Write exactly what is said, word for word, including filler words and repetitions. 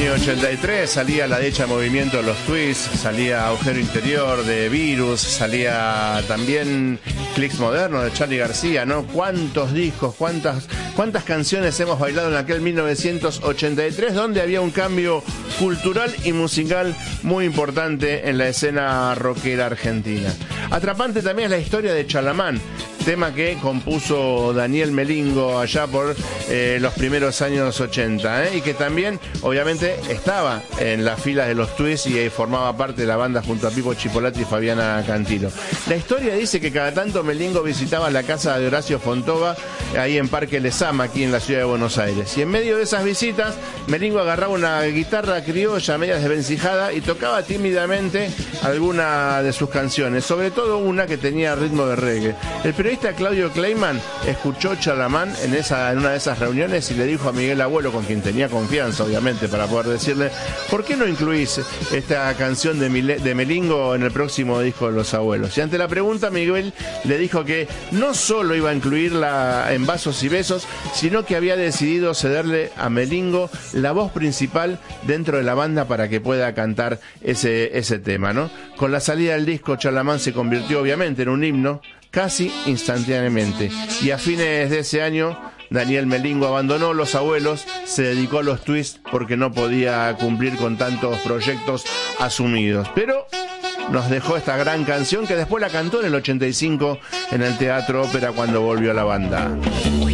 año ochenta y tres salía La Derecha Movimiento de los Twists, salía Agujero Interior de Virus, salía también Clicks Moderno de Charly García, ¿no? ¿Cuántos discos, cuántas, cuántas canciones hemos bailado en aquel mil novecientos ochenta y tres, donde había un cambio cultural y musical muy importante en la escena rockera argentina? Atrapante también es la historia de Chalamán, tema que compuso Daniel Melingo allá por eh, los primeros años ochenta, ¿eh? Y que también obviamente estaba en las filas de los Twists y eh, formaba parte de la banda junto a Pipo Chipolati y Fabiana Cantilo. La historia dice que cada tanto Melingo visitaba la casa de Horacio Fontova ahí en Parque Lezama, aquí en la ciudad de Buenos Aires, y en medio de esas visitas Melingo agarraba una guitarra criolla media desvencijada y tocaba tímidamente alguna de sus canciones, sobre todo una que tenía ritmo de reggae. El periodista Claudio Kleiman escuchó Chalamán en, esa, en una de esas reuniones y le dijo a Miguel Abuelo, con quien tenía confianza obviamente para poder decirle: ¿por qué no incluís esta canción de, Mile, de Melingo en el próximo disco de Los Abuelos? Y ante la pregunta, Miguel le dijo que no solo iba a incluirla en Vasos y Besos, sino que había decidido cederle a Melingo la voz principal dentro de la banda para que pueda cantar ese, ese tema, ¿no? Con la salida del disco, Chalamán se convirtió obviamente en un himno casi instantáneamente, y a fines de ese año Daniel Melingo abandonó Los Abuelos, se dedicó a los Twists porque no podía cumplir con tantos proyectos asumidos, pero nos dejó esta gran canción que después la cantó en el ochenta y cinco en el Teatro Ópera cuando volvió a la banda.